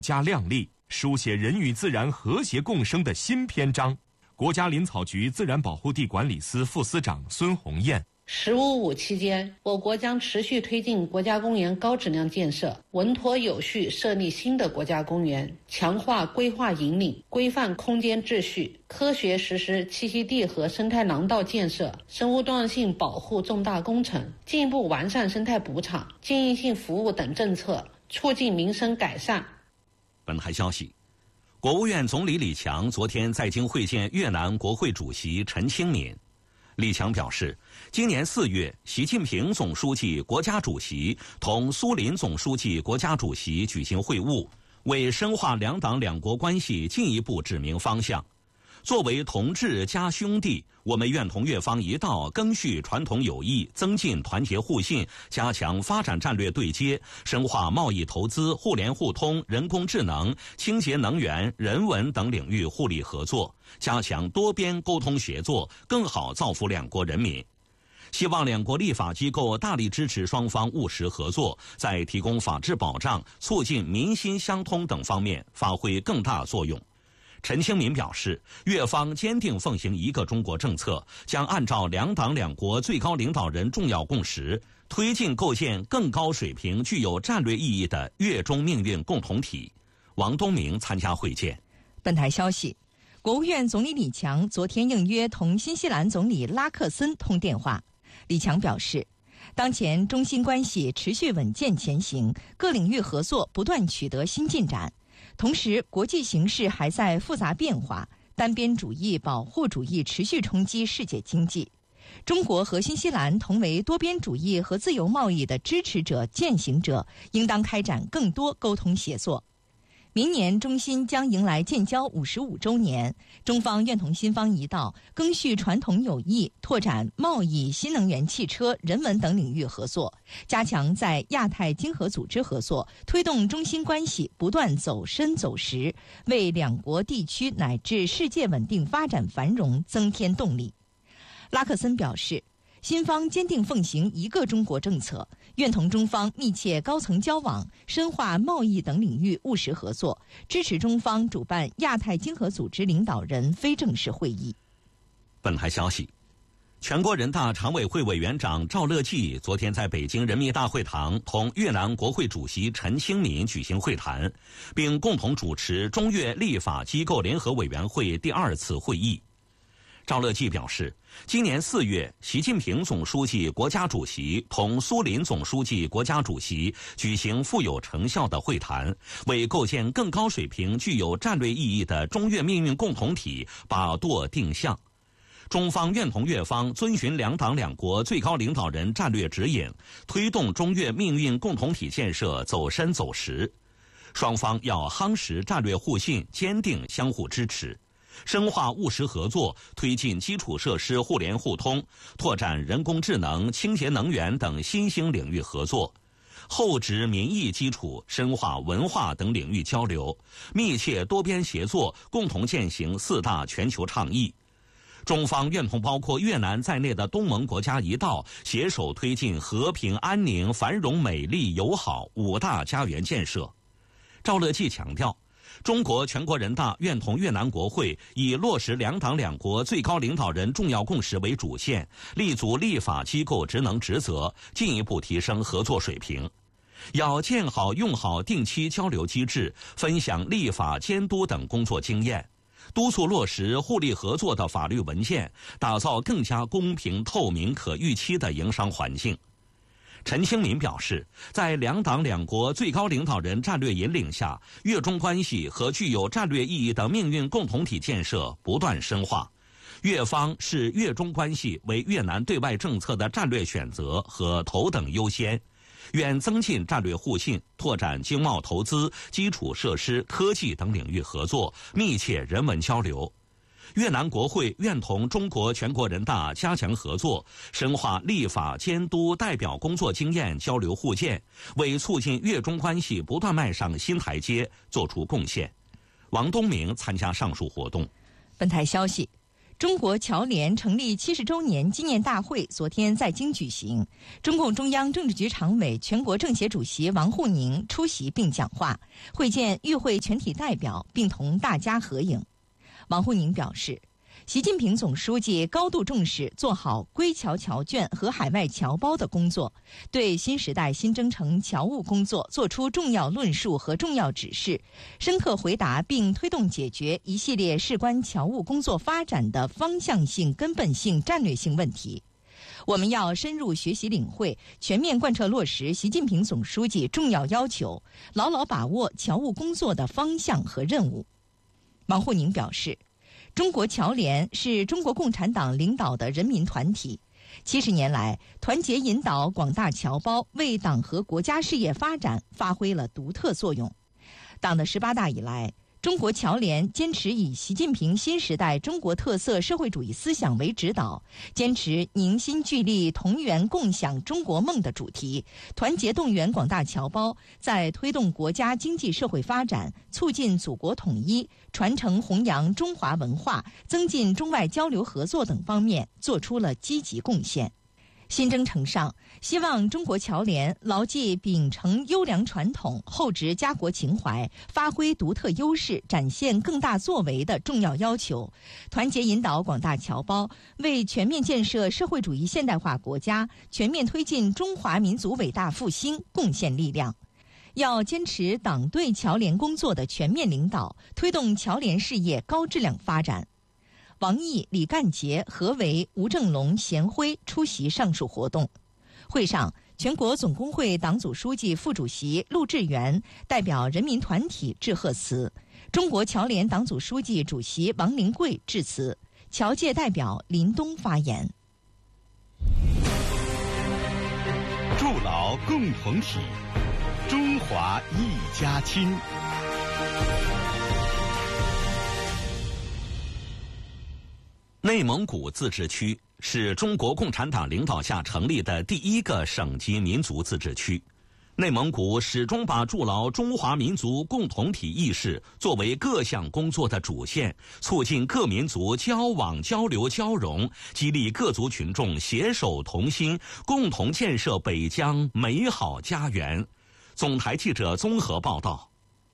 加亮丽，书写人与自然和谐共生的新篇章。国家林草局自然保护地管理司副司长孙红艳。 “15+5”期间，我国将持续推进国家公园高质量建设，稳妥有序设立新的国家公园，强化规划引领，规范空间秩序，科学实施栖息地和生态廊道建设、生物多样性保护重大工程，进一步完善生态补偿、经营性服务等政策，促进民生改善。 本台消息，国务院总理李强昨天在京会见越南国会主席陈清敏。李强表示，今年4月，习近平总书记、国家主席同苏林总书记、国家主席举行会晤，为深化两党两国关系进一步指明方向。作为同志加兄弟，我们愿同越方一道赓续传统友谊，增进团结互信，加强发展战略对接，深化贸易投资、互联互通、人工智能、清洁能源、人文等领域互利合作，加强多边沟通协作，更好造福两国人民。希望两国立法机构大力支持双方务实合作，在提供法治保障、促进民心相通等方面发挥更大作用。陈清敏表示，越方坚定奉行一个中国政策，将按照两党两国最高领导人重要共识，推进构建更高水平、具有战略意义的越中命运共同体。王东明参加会见。 本台消息，国务院总理李强昨天应约同新西兰总理拉克森通电话。李强表示，当前中新关系持续稳健前行，各领域合作不断取得新进展。同时，国际形势还在复杂变化，单边主义、保护主义持续冲击世界经济。中国和新西兰同为多边主义和自由贸易的支持者、践行者，应当开展更多沟通协作。明年中新将迎来建交55周年，中方愿同新方一道赓续传统友谊，拓展贸易、新能源汽车、人文等领域合作，加强在亚太经合组织合作，推动中新关系不断走深走实，为两国地区乃至世界稳定发展繁荣增添动力。拉克森表示，新方坚定奉行一个中国政策，愿同中方密切高层交往，深化贸易等领域务实合作，支持中方主办亚太经合组织领导人非正式会议。 本台消息，全国人大常委会委员长赵乐际昨天在北京人民大会堂同越南国会主席陈清敏举行会谈，并共同主持中越立法机构联合委员会第2次会议。赵乐际表示，今年4月，习近平总书记、国家主席同苏林总书记、国家主席举行富有成效的会谈，为构建更高水平、具有战略意义的中越命运共同体把舵定向。中方愿同越方遵循两党两国最高领导人战略指引，推动中越命运共同体建设走深走实。双方要夯实战略互信，坚定相互支持，深化务实合作，推进基础设施互联互通，拓展人工智能、清洁能源等新兴领域合作，厚植民意基础，深化文化等领域交流，密切多边协作，共同践行4大全球倡议。中方愿同包括越南在内的东盟国家一道，携手推进和平、安宁、繁荣、美丽、友好5大家园建设。赵乐际强调，中国全国人大愿同越南国会以落实两党两国最高领导人重要共识为主线，立足立法机构职能职责，进一步提升合作水平。要建好用好定期交流机制，分享立法监督等工作经验，督促落实互利合作的法律文件，打造更加公平、透明、可预期的营商环境。陈清敏表示，在两党两国最高领导人战略引领下，越中关系和具有战略意义的命运共同体建设不断深化。越方视越中关系为越南对外政策的战略选择和头等优先，愿增进战略互信，拓展经贸投资、基础设施、科技等领域合作，密切人文交流。越南国会愿同中国全国人大加强合作，深化立法监督代表工作经验交流互鉴，为促进越中关系不断迈上新台阶作出贡献。王东明参加上述活动。 本台消息， 中国侨联成立70周年纪念大会昨天在京举行，中共中央政治局常委、全国政协主席王沪宁出席并讲话，会见与会全体代表，并同大家合影。王沪宁表示，习近平总书记高度重视做好归侨侨眷和海外侨胞的工作，对新时代新征程侨务工作作出重要论述和重要指示，深刻回答并推动解决一系列事关侨务工作发展的方向性、根本性、战略性问题。我们要深入学习领会，全面贯彻落实习近平总书记重要要求，牢牢把握侨务工作的方向和任务。王沪宁表示，中国侨联是中国共产党领导的人民团体，70年来团结引导广大侨胞，为党和国家事业发展发挥了独特作用。党的18大以来，中国侨联坚持以习近平新时代中国特色社会主义思想为指导，坚持凝心聚力同源共享中国梦的主题，团结动员广大侨胞，在推动国家经济社会发展、促进祖国统一、传承弘扬中华文化、增进中外交流合作等方面做出了积极贡献。新征程上，希望中国侨联牢记秉承优良传统、厚植家国情怀、发挥独特优势、展现更大作为的重要要求，团结引导广大侨胞，为全面建设社会主义现代化国家、全面推进中华民族伟大复兴贡献力量。要坚持党对侨联工作的全面领导，推动侨联事业高质量发展。王毅、李干杰、何为、吴正龙、贤辉出席上述活动。会上，全国总工会党组书记、副主席陆志源代表人民团体致贺词，中国侨联党组书记、主席王灵桂致辞，侨界代表林东发言。 筑牢共同体，中华一家亲。 内蒙古自治区是中国共产党领导下成立的第一个省级民族自治区。内蒙古始终把筑牢中华民族共同体意识作为各项工作的主线，促进各民族交往、交流、交融，激励各族群众携手同心，共同建设北疆美好家园。总台记者综合报道。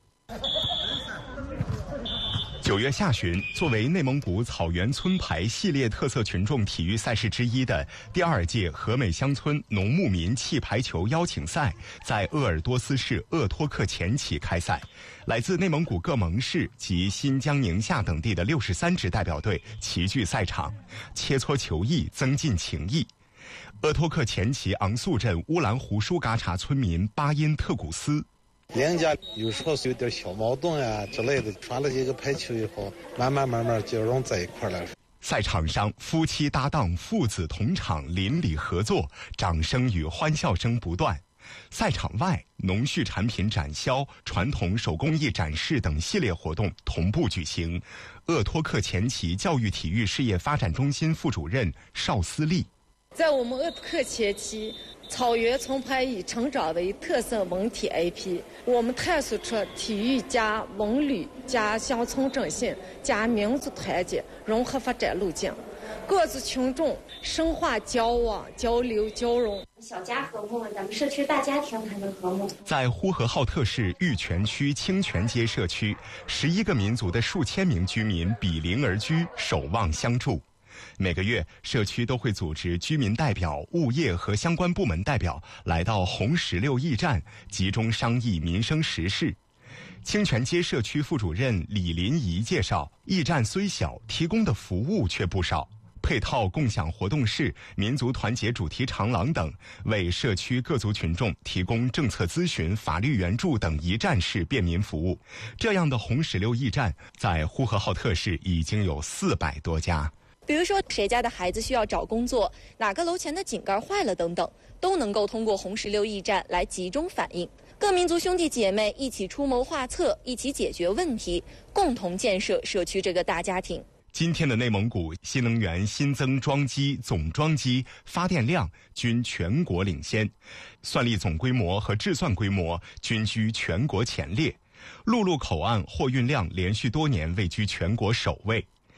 9月下旬，作为内蒙古草原村排系列特色群众体育赛事之一的第2届和美乡村农牧民气排球邀请赛在鄂尔多斯市鄂托克前旗开赛。来自内蒙古各盟市及新疆、宁夏等地的63支代表队齐聚赛场，切磋球艺，增进情谊。鄂托克前旗昂素镇乌兰胡舒嘎查村民巴音特古斯， 两家有时候是有点小矛盾啊之类的，传了几个排球以后，慢慢就融在一块了。 赛场上，夫妻搭档、父子同场，邻里合作，掌声与欢笑声不断。赛场外，农畜产品展销、传统手工艺展示等系列活动同步举行。鄂托克前旗教育体育事业发展中心副主任邵思丽， 在我们鄂托克前旗草原村排以成长为特色文体 IP， 我们探索出体育加文旅加乡村振兴加民族团结融合发展路径，各族群众深化交往、交流、交融。 小家和睦，咱们社区大家庭才能和睦。 在呼和浩特市玉泉区清泉街社区，11个民族的数千名居民比邻而居，守望相助。每个月，社区都会组织居民代表、物业和相关部门代表来到红石榴驿站，集中商议民生时事。清泉街社区副主任李林怡介绍，驿站虽小，提供的服务却不少。配套共享活动室、民族团结主题长廊等，为社区各族群众提供政策咨询、法律援助等一站式便民服务。这样的红石榴驿站在呼和浩特市已经有400多家。 比如说谁家的孩子需要找工作，哪个楼前的井盖坏了等等，都能够通过红石榴驿站来集中反映。各民族兄弟姐妹一起出谋划策，一起解决问题，共同建设社区这个大家庭。 今天的内蒙古新能源新增装机、总装机、发电量均全国领先，算力总规模和制算规模均居全国前列。陆路口岸货运量连续多年位居全国首位。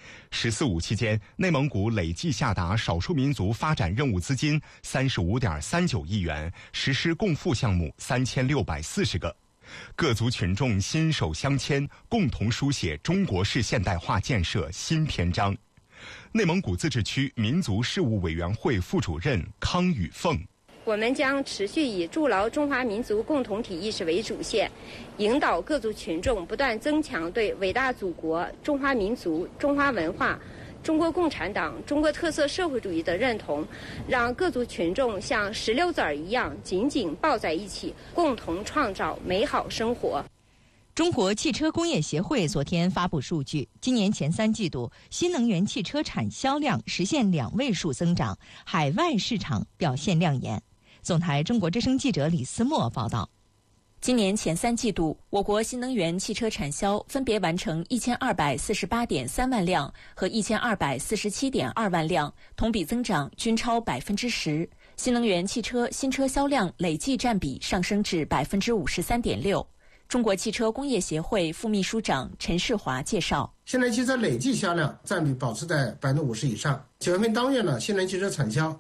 “十四五”期间，内蒙古累计下达少数民族发展任务资金35.39亿元，实施共付项目3640个。各族群众心手相牵，共同书写中国式现代化建设新篇章。内蒙古自治区民族事务委员会副主任康宇凤： 我们将持续以筑牢中华民族共同体意识为主线，引导各族群众不断增强对伟大祖国、中华民族、中华文化、中国共产党、中国特色社会主义的认同，让各族群众像石榴籽儿一样紧紧抱在一起，共同创造美好生活。 中国汽车工业协会昨天发布数据，今年前3季度新能源汽车产销量实现2位数增长，海外市场表现亮眼。总台中国之声记者李思墨报道。 今年前3季度，我国新能源汽车产销分别完成1248.3万辆和1247.2万辆，同比增长均超10%。新能源汽车新车销量累计占比上升至53.6%。中国汽车工业协会副秘书长陈世华介绍， 新能源汽车累计销量占比保持在50%以上。9月份当月呢，新能源汽车产销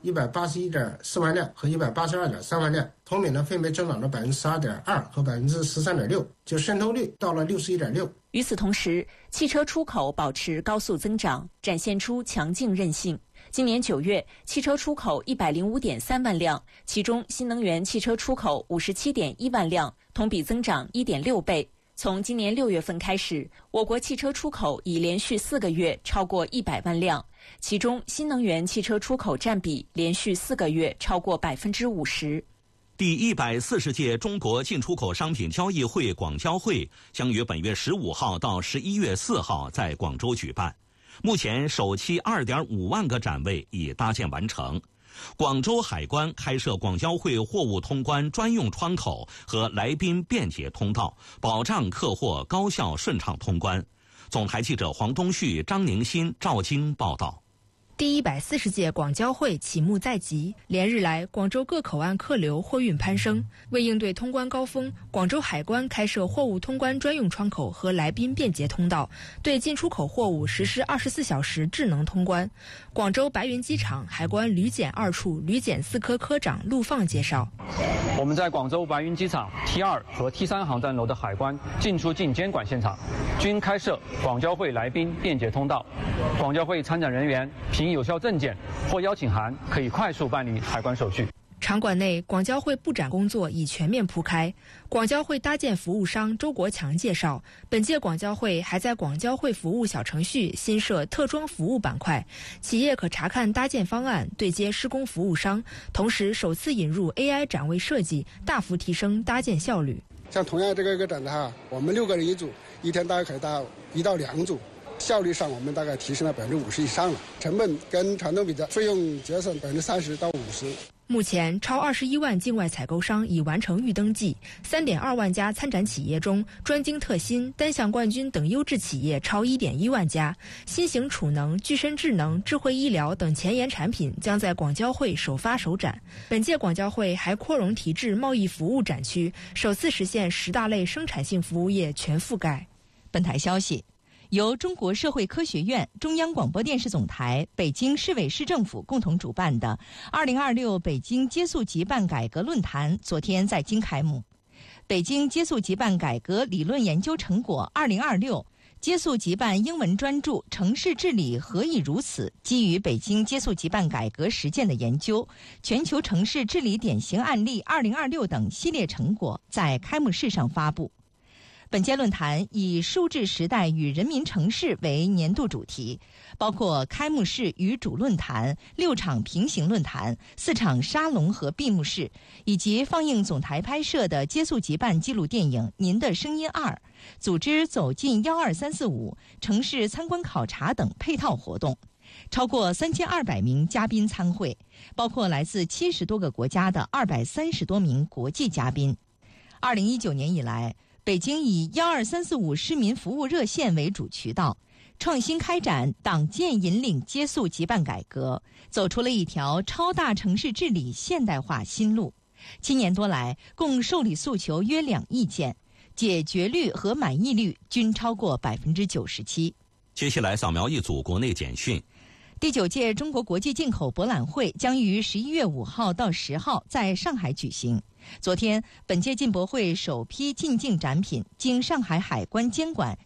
181.4万辆和182.3万辆，同比呢分别增长了12.2%和13.6%，就渗透率到了61.6%。 与此同时，汽车出口保持高速增长，展现出强劲韧性。今年9月，汽车出口105.3万辆，其中新能源汽车出口57.1万辆，同比增长1.6倍。从今年6月份开始，我国汽车出口已连续4个月超过100万辆，其中新能源汽车出口占比连续4个月超过50%。 第140届中国进出口商品交易会广交会将于本月15号到11月4号在广州举办。目前首期2.5万个展位已搭建完成。广州海关开设广交会货物通关专用窗口和来宾便捷通道，保障客货高效顺畅通关。总台记者黄东旭、张宁新、赵晶报道。 第140届广交会启幕在即，连日来，广州各口岸客流货运攀升。为应对通关高峰，广州海关开设货物通关专用窗口和来宾便捷通道，对进出口货物实施24小时智能通关。广州白云机场海关旅检2处旅检4科科长陆放介绍， 我们在广州白云机场 T2 和 T3 航站楼的海关进出境监管现场均开设广交会来宾便捷通道，广交会参展人员凭有效证件或邀请函可以快速办理海关手续。 场馆内，广交会布展工作已全面铺开。广交会搭建服务商周国强介绍，本届广交会还在广交会服务小程序新设特装服务板块，企业可查看搭建方案，对接施工服务商，同时首次引入 AI 展位设计，大幅提升搭建效率。 像同样这个一个展的话，我们6个人一组，一天大概可以搭1到2组。效率上，我们大概提升了50%以上了，成本跟传统比的费用节省30%到50%。 目前，超21万境外采购商已完成预登记，3.2万家参展企业中，专精特新、单项冠军等优质企业超1.1万家。新型储能、具身智能、智慧医疗等前沿产品将在广交会首发首展。本届广交会还扩容提质贸易服务展区，首次实现10大类生产性服务业全覆盖。 本台消息。由中国社会科学院、中央广播电视总台、北京市委市政府共同主办的2026北京接速急办改革论坛昨天在京开幕。北京接速急办改革理论研究成果2026接速急办英文专著《城市治理何以如此》基于北京接速急办改革实践的研究、全球城市治理典型案例2026等系列成果在开幕式上发布。本届论坛以数字时代与人民城市为年度主题，包括开幕式与主论坛、6场平行论坛、4场沙龙和闭幕式，以及放映总台拍摄的接速急办纪录电影《您的声音2》，组织走进12345城市参观考察等配套活动。超过3200名嘉宾参会，包括来自70多个国家的230多名国际嘉宾。2019年以来，北京以12345市民服务热线为主渠道，创新开展党建引领接速急办改革，走出了一条超大城市治理现代化新路。7年多来，共受理诉求约2亿件，解决率和满意率均超过97%。 接下来扫描一组国内简讯。 第9届中国国际进口博览会将于11月5号到10号在上海举行。昨天，本届进博会首批进境展品经上海海关监管